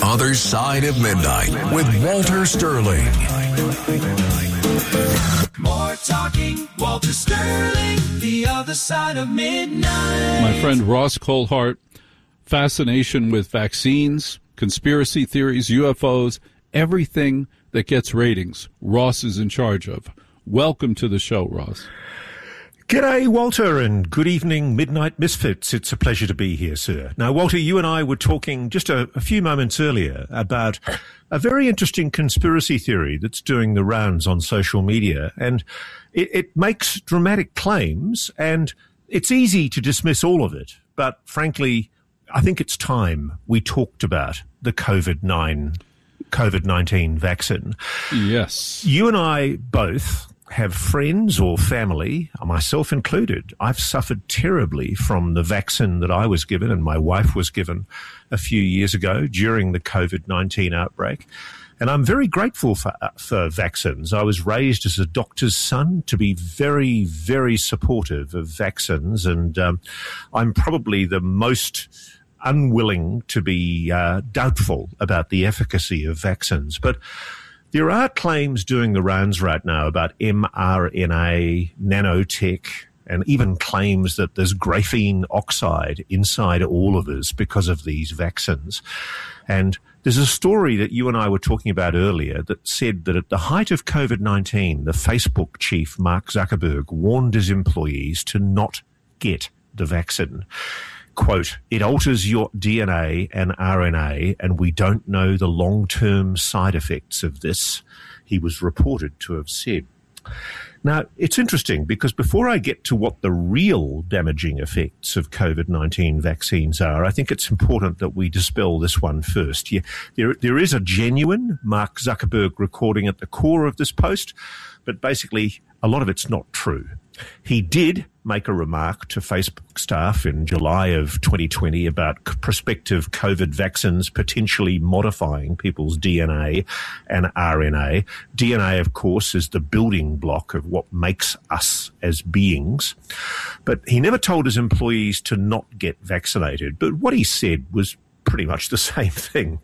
Other Side of Midnight with Walter Sterling. More talking, Walter Sterling, The Other Side of Midnight. My friend Ross Coulthart, fascination with vaccines, conspiracy theories, UFOs, everything that gets ratings, Ross is in charge of. Welcome to the show, Ross. G'day, Walter, and good evening, Midnight Misfits. It's a pleasure to be here, sir. Now, Walter, you and I were talking just a few moments earlier about a very interesting conspiracy theory that's doing the rounds on social media, and it makes dramatic claims, and it's easy to dismiss all of it. But frankly, I think it's time we talked about the COVID-19 vaccine. Yes. You and I both have friends or family, myself included. I've suffered terribly from the vaccine that I was given and my wife was given a few years ago during the COVID-19 outbreak. And I'm very grateful for vaccines. I was raised as a doctor's son to be very, very supportive of vaccines. And I'm probably the most unwilling to be doubtful about the efficacy of vaccines. But there are claims doing the rounds right now about mRNA, nanotech, and even claims that there's graphene oxide inside all of us because of these vaccines. And there's a story that you and I were talking about earlier that said that at the height of COVID-19, the Facebook chief, Mark Zuckerberg, warned his employees to not get the vaccine. Quote, it alters your DNA and RNA, and we don't know the long-term side effects of this, he was reported to have said. Now, it's interesting because before I get to what the real damaging effects of COVID-19 vaccines are, I think it's important that we dispel this one first. Yeah, there is a genuine Mark Zuckerberg recording at the core of this post, but basically a lot of it's not true. He did make a remark to Facebook staff in July of 2020 about prospective COVID vaccines potentially modifying people's DNA and RNA. DNA, of course, is the building block of what makes us as beings. But he never told his employees to not get vaccinated. But what he said was pretty much the same thing.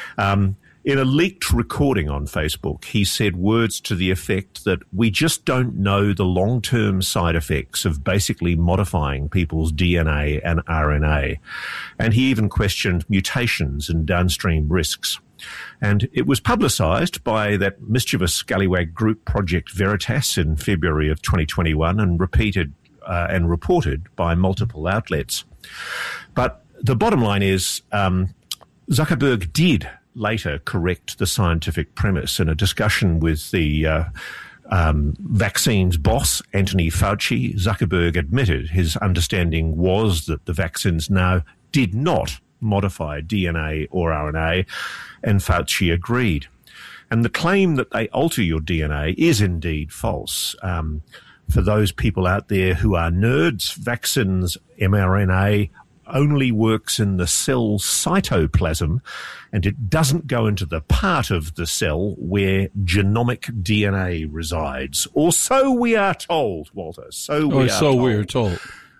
In a leaked recording on Facebook, he said words to the effect that we just don't know the long-term side effects of basically modifying people's DNA and RNA. And he even questioned mutations and downstream risks. And it was publicised by that mischievous scallywag group Project Veritas in February of 2021 and repeated and reported by multiple outlets. But the bottom line is Zuckerberg did later correct the scientific premise in a discussion with the vaccines boss, Anthony Fauci. Zuckerberg admitted his understanding was that the vaccines now did not modify DNA or RNA, and Fauci agreed. And the claim that they alter your DNA is indeed false. For those people out there who are nerds, vaccines, mRNA, only works in the cell cytoplasm, and it doesn't go into the part of the cell where genomic DNA resides. Or so we are told, Walter. We are told.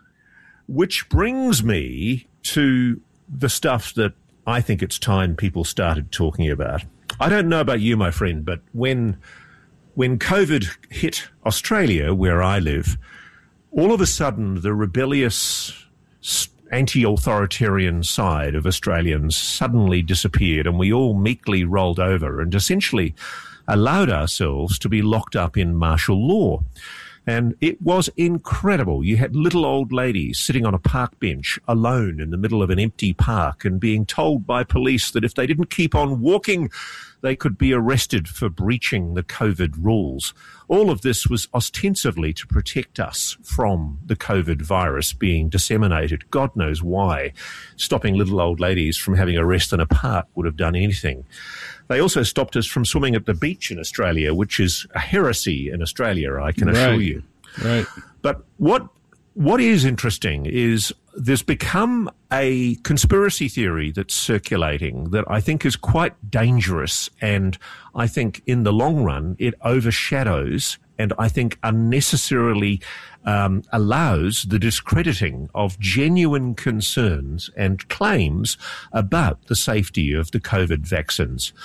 Which brings me to the stuff that I think it's time people started talking about. I don't know about you, my friend, but when COVID hit Australia, where I live, all of a sudden the rebellious anti-authoritarian side of Australians suddenly disappeared, and we all meekly rolled over and essentially allowed ourselves to be locked up in martial law. And it was incredible. You had little old ladies sitting on a park bench alone in the middle of an empty park and being told by police that if they didn't keep on walking, they could be arrested for breaching the COVID rules. All of this was ostensibly to protect us from the COVID virus being disseminated. God knows why. Stopping little old ladies from having a rest in a park would have done anything. They also stopped us from swimming at the beach in Australia, which is a heresy in Australia, I can assure you. Right. But what What is interesting is there's become a conspiracy theory that's circulating that I think is quite dangerous, and I think in the long run it overshadows and I think unnecessarily allows the discrediting of genuine concerns and claims about the safety of the COVID vaccines.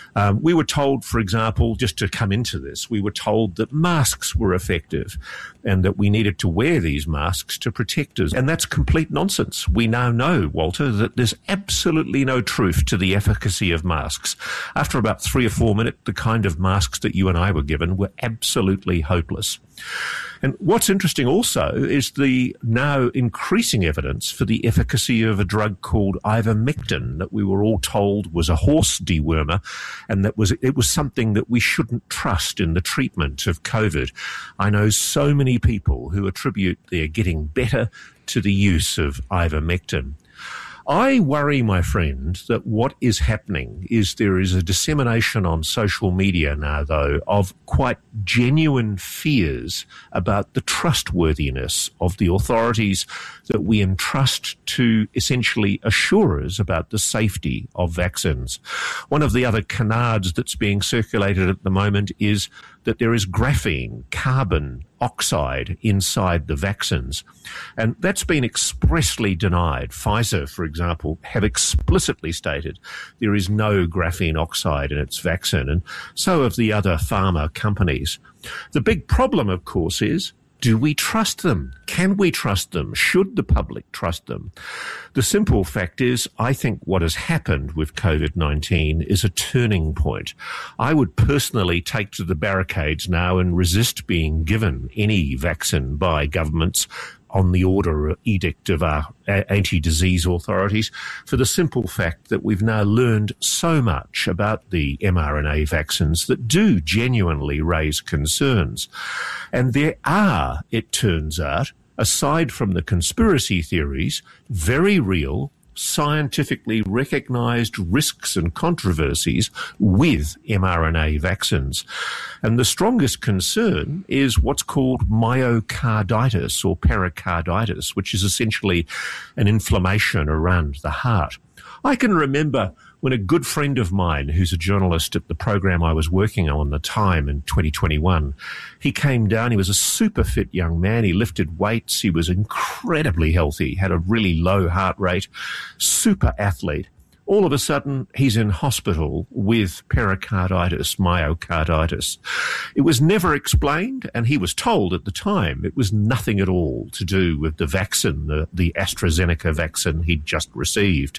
We were told, for example, just to come into this, we were told that masks were effective and that we needed to wear these masks to protect us. And that's complete nonsense. We now know, Walter, that there's absolutely no truth to the efficacy of masks. After about 3 or 4 minutes, the kind of masks that you and I were given were absolutely hopeless. And what's interesting also is the now increasing evidence for the efficacy of a drug called ivermectin that we were all told was a horse dewormer, and it was something that we shouldn't trust in the treatment of COVID. I know so many people who attribute their getting better to the use of ivermectin. I worry, my friend, that what is happening is there is a dissemination on social media now, though, of quite genuine fears about the trustworthiness of the authorities that we entrust to essentially assure us about the safety of vaccines. One of the other canards that's being circulated at the moment is that there is graphene, carbon oxide inside the vaccines. And that's been expressly denied. Pfizer, for example, have explicitly stated there is no graphene oxide in its vaccine, and so have the other pharma companies. The big problem, of course, is, do we trust them? Can we trust them? Should the public trust them? The simple fact is, I think what has happened with COVID-19 is a turning point. I would personally take to the barricades now and resist being given any vaccine by governments on the order or edict of our anti-disease authorities, for the simple fact that we've now learned so much about the mRNA vaccines that do genuinely raise concerns. And there are, it turns out, aside from the conspiracy theories, very real, scientifically recognized risks and controversies with mRNA vaccines. And the strongest concern is what's called myocarditis or pericarditis, which is essentially an inflammation around the heart. I can remember when a good friend of mine, who's a journalist at the program I was working on at the time in 2021, he came down. He was a super fit young man. He lifted weights. He was incredibly healthy, had a really low heart rate, super athlete. All of a sudden, he's in hospital with pericarditis, myocarditis. It was never explained, and he was told at the time it was nothing at all to do with the vaccine, the AstraZeneca vaccine he'd just received.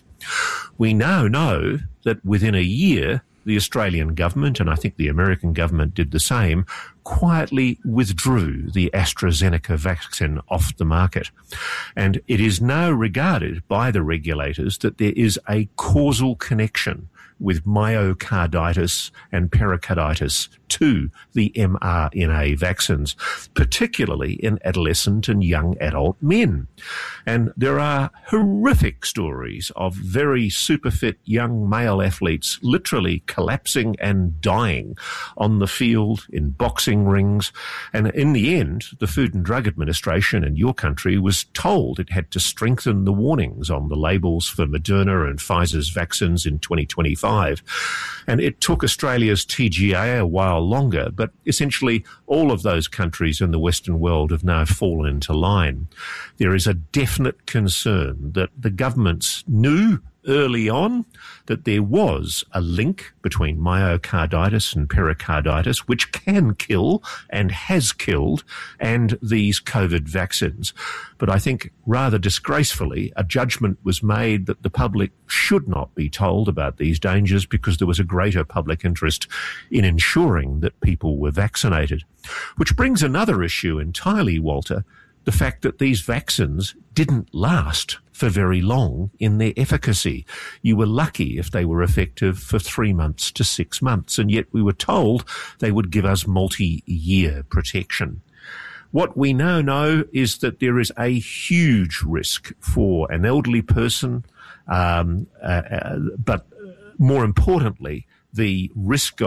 We now know that within a year, the Australian government, and I think the American government did the same, quietly withdrew the AstraZeneca vaccine off the market. And it is now regarded by the regulators that there is a causal connection with myocarditis and pericarditis to the mRNA vaccines, particularly in adolescent and young adult men. And there are horrific stories of very super fit young male athletes literally collapsing and dying on the field, in boxing rings. And in the end, the Food and Drug Administration in your country was told it had to strengthen the warnings on the labels for Moderna and Pfizer's vaccines in 2025. And it took Australia's TGA a while longer, but essentially all of those countries in the Western world have now fallen into line. There is a definite concern that the governments knew early on that there was a link between myocarditis and pericarditis, which can kill and has killed, and these COVID vaccines. But I think rather disgracefully, a judgment was made that the public should not be told about these dangers because there was a greater public interest in ensuring that people were vaccinated. Which brings another issue entirely, Walter, the fact that these vaccines didn't last for very long in their efficacy. You were lucky if they were effective for 3 months to 6 months, and yet we were told they would give us multi-year protection. What we now know is that there is a huge risk for an elderly person, but more importantly, the risk of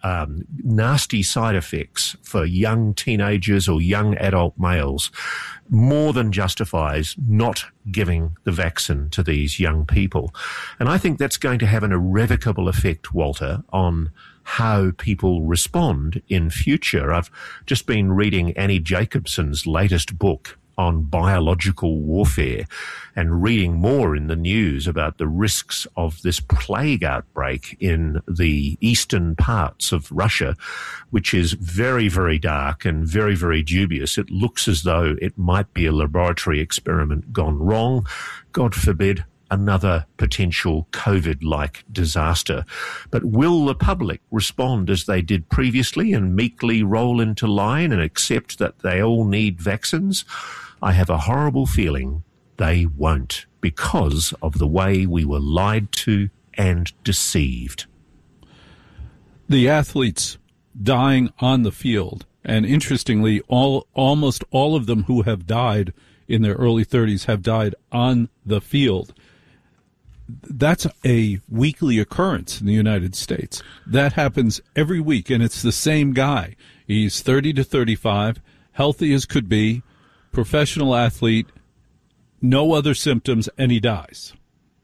nasty side effects for young teenagers or young adult males more than justifies not giving the vaccine to these young people. And I think that's going to have an irrevocable effect, Walter, on how people respond in future. I've just been reading Annie Jacobson's latest book on biological warfare and reading more in the news about the risks of this plague outbreak in the eastern parts of Russia, which is very, very dark and very, very dubious. It looks as though it might be a laboratory experiment gone wrong. God forbid another potential COVID-like disaster. But will the public respond as they did previously and meekly roll into line and accept that they all need vaccines? I have a horrible feeling they won't, because of the way we were lied to and deceived. The athletes dying on the field, and interestingly, almost all of them who have died in their early 30s have died on the field. That's a weekly occurrence in the United States. That happens every week, and it's the same guy. He's 30 to 35, healthy as could be, professional athlete, no other symptoms, and he dies.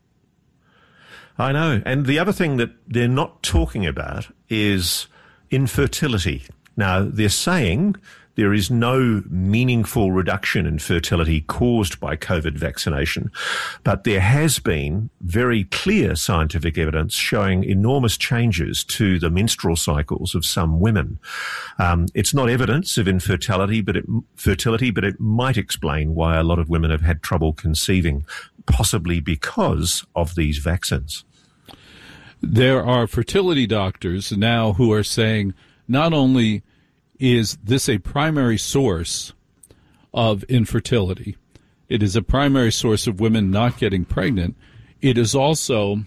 I know. And the other thing that they're not talking about is infertility. Now, they're saying there is no meaningful reduction in fertility caused by COVID vaccination, but there has been very clear scientific evidence showing enormous changes to the menstrual cycles of some women. It's not evidence of infertility, but it might explain why a lot of women have had trouble conceiving, possibly because of these vaccines. There are fertility doctors now who are saying not only is this a primary source of infertility, it is a primary source of women not getting pregnant, it is also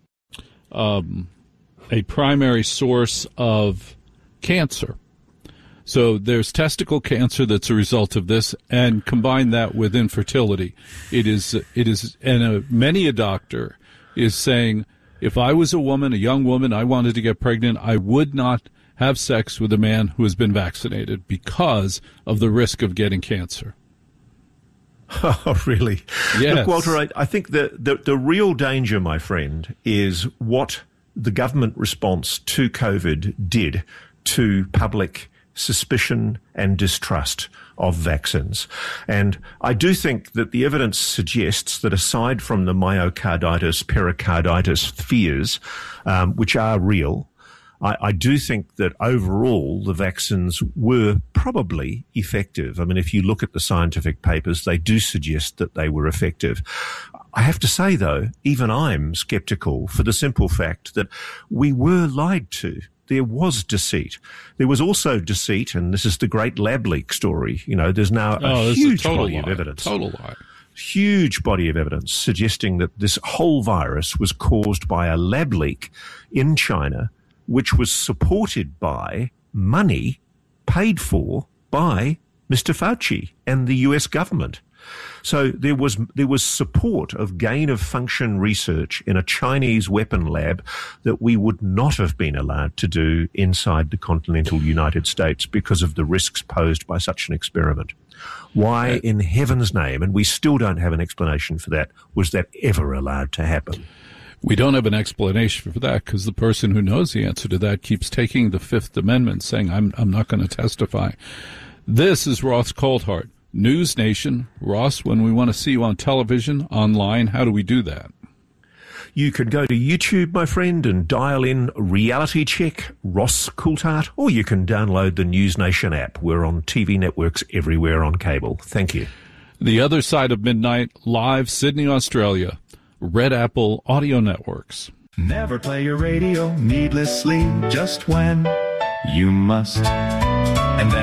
a primary source of cancer. So there's testicle cancer that's a result of this, and combine that with infertility. Many a doctor is saying, if I was a woman, a young woman, I wanted to get pregnant, I would not have sex with a man who has been vaccinated because of the risk of getting cancer. Oh, really? Yes. Look, Walter, I think the real danger, my friend, is what the government response to COVID did to public suspicion and distrust of vaccines. And I do think that the evidence suggests that aside from the myocarditis, pericarditis fears, which are real, I do think that overall the vaccines were probably effective. I mean, if you look at the scientific papers, they do suggest that they were effective. I have to say, though, even I'm skeptical for the simple fact that we were lied to. There was deceit. There was also deceit, and this is the great lab leak story. You know, there's now a huge body of evidence. Total lie. Huge body of evidence suggesting that this whole virus was caused by a lab leak in China, which was supported by money paid for by Mr. Fauci and the US government. So there was support of gain-of-function research in a Chinese weapon lab that we would not have been allowed to do inside the continental United States because of the risks posed by such an experiment. Why in heaven's name, and we still don't have an explanation for that, was that ever allowed to happen? We don't have an explanation for that because the person who knows the answer to that keeps taking the Fifth Amendment, saying, I'm not going to testify. This is Ross Coulthart, News Nation. Ross, when we want to see you on television, online, how do we do that? You could go to YouTube, my friend, and dial in Reality Check, Ross Coulthart, or you can download the News Nation app. We're on TV networks everywhere on cable. Thank you. The Other Side of Midnight, live, Sydney, Australia. Red Apple Audio Networks. Never play your radio needlessly, just when you must. And then